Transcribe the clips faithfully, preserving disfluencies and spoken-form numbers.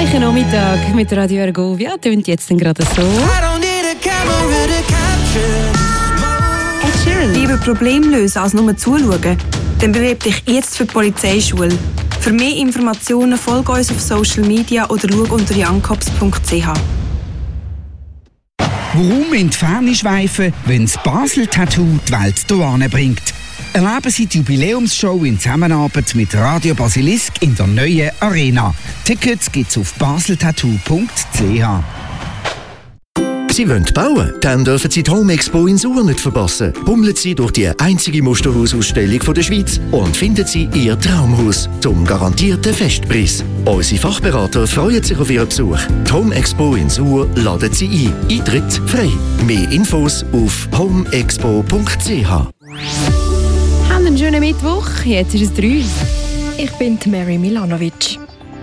Weichen Nachmittag mit Radio Argovia tönt jetzt gerade so. Ed Sheeran. Lieber Probleme lösen als nur zuschauen? Dann bewirb dich jetzt für die Polizeischule. Für mehr Informationen folge uns auf Social Media oder schau unter jankops punkt c h. Warum in die Ferne schweifen, wenn das Basel-Tattoo die Welt hierher bringt? Erleben Sie die Jubiläumsshow in Zusammenarbeit mit Radio Basilisk in der neuen Arena. Tickets gibt's auf baseltattoo punkt c h. Sie wollen bauen? Dann dürfen Sie die Home Expo in Sur nicht verpassen. Bummeln Sie durch die einzige Musterhausausstellung der Schweiz und finden Sie Ihr Traumhaus zum garantierten Festpreis. Unsere Fachberater freuen sich auf Ihren Besuch. Die Home Expo in Sur laden Sie ein. Eintritt frei. Mehr Infos auf home expo punkt c h. Haben einen schönen Mittwoch. Jetzt ist es drei. Ich bin die Mary Milanovic.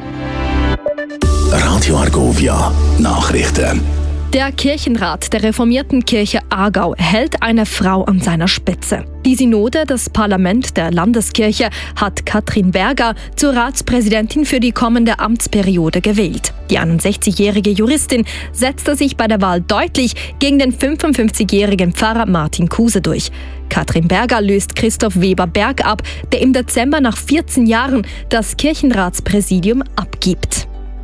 Radio Argovia Nachrichten. Der Kirchenrat der reformierten Kirche Aargau hält eine Frau an seiner Spitze. Die Synode, das Parlament der Landeskirche, hat Katrin Berger zur Ratspräsidentin für die kommende Amtsperiode gewählt. Die einundsechzigjährige Juristin setzte sich bei der Wahl deutlich gegen den fünfundfünfzigjährigen Pfarrer Martin Kuse durch. Katrin Berger löst Christoph Weber-Berg ab, der im Dezember nach vierzehn Jahren das Kirchenratspräsidium abgibt.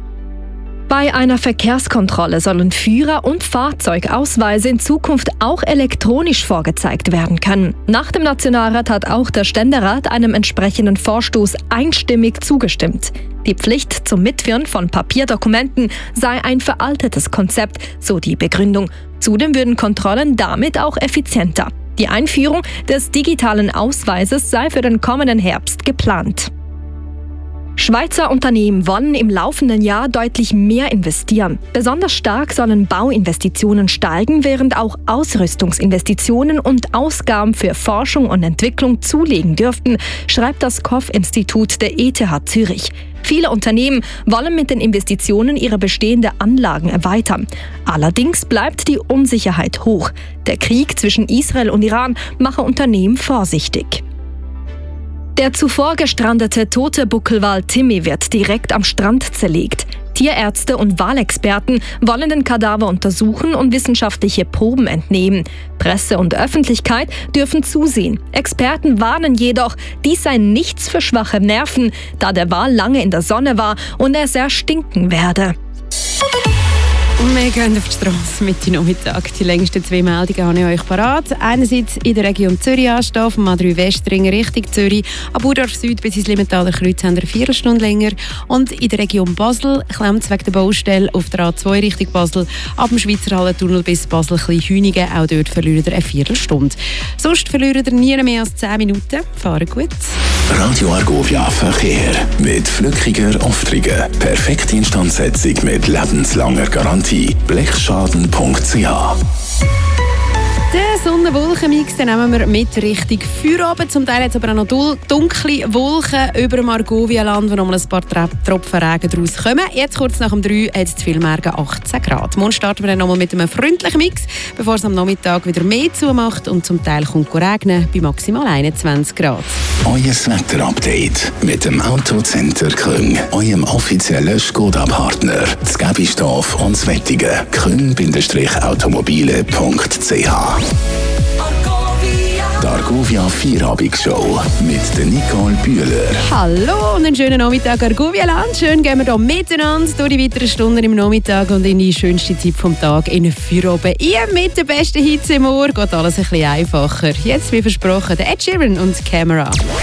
Bei einer Verkehrskontrolle sollen Führer- und Fahrzeugausweise in Zukunft auch elektronisch vorgezeigt werden können. Nach dem Nationalrat hat auch der Ständerat einem entsprechenden Vorstoß einstimmig zugestimmt. Die Pflicht zum Mitführen von Papierdokumenten sei ein veraltetes Konzept, so die Begründung. Zudem würden Kontrollen damit auch effizienter. Die Einführung des digitalen Ausweises sei für den kommenden Herbst geplant. Schweizer Unternehmen wollen im laufenden Jahr deutlich mehr investieren. Besonders stark sollen Bauinvestitionen steigen, während auch Ausrüstungsinvestitionen und Ausgaben für Forschung und Entwicklung zulegen dürften, schreibt das K O F-Institut der E T H Zürich. Viele Unternehmen wollen mit den Investitionen ihre bestehenden Anlagen erweitern. Allerdings bleibt die Unsicherheit hoch. Der Krieg zwischen Israel und Iran mache Unternehmen vorsichtig. Der zuvor gestrandete tote Buckelwal Timmy wird direkt am Strand zerlegt. Tierärzte und Walexperten wollen den Kadaver untersuchen und wissenschaftliche Proben entnehmen. Presse und Öffentlichkeit dürfen zusehen. Experten warnen jedoch, dies sei nichts für schwache Nerven, da der Wal lange in der Sonne war und er sehr stinken werde. Und wir gehen auf die Strasse Mitte Nachmittag. Die längsten zwei Meldungen habe ich euch parat. Einerseits in der Region Zürich anstehen, auf dem A drei Westring Richtung Zürich. Ab Burdorf Süd bis ins Limmentaler Kreuz haben wir eine Viertelstunde länger. Und in der Region Basel klemmt es wegen der Baustelle auf der A zwei Richtung Basel. Ab dem Schweizer Hallentunnel bis Basel Kleinhünigen. Auch dort verlieren wir eine Viertelstunde. Sonst verlieren wir nie mehr als zehn Minuten. Fahren gut. Radio Argovia Verkehr mit flückiger Aufträgen. Perfekte Instandsetzung mit lebenslanger Garantie. blechschaden punkt c h. Den Sonne-Wolken-Mix nehmen wir mit Richtung Feierabend. Zum Teil jetzt aber auch noch dunkle Wolken über dem Argovia-Land, wo noch mal ein paar Tropfen Regen daraus kommen. Jetzt kurz nach dem drei hat es zu Vilmergen achtzehn Grad. Morgen starten wir dann noch mal mit einem freundlichen Mix, bevor es am Nachmittag wieder mehr zumacht und zum Teil kommt es regnen bei maximal einundzwanzig Grad. Euer Wetter-Update mit dem Autocenter Küng, eurem offiziellen Skoda-Partner. Das Gäbistorf und das Wettige. küng Automobile punkt c h. Die Argovia Feierabend-Show mit der Nicole Bühler. Hallo und einen schönen Nachmittag Argovia-Land. Schön gehen wir hier miteinander durch die weiteren Stunden im Nachmittag und in die schönste Zeit vom Tag in Feierabend. Ihr mit der besten Hitze im Ohr geht alles ein bisschen einfacher. Jetzt wie versprochen, der Ed Sheeran und Camera.